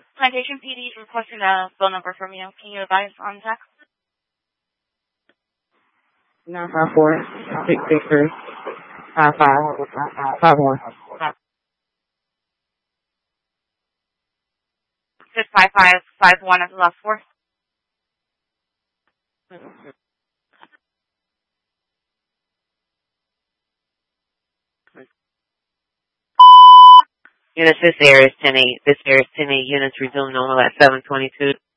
Plantation PD is requesting a phone number from you. Can you advise on text? 954-663-5551. 65551 at the last four. Units, this area is 10-8. This area is 10-8. Units resume normal at 7:22.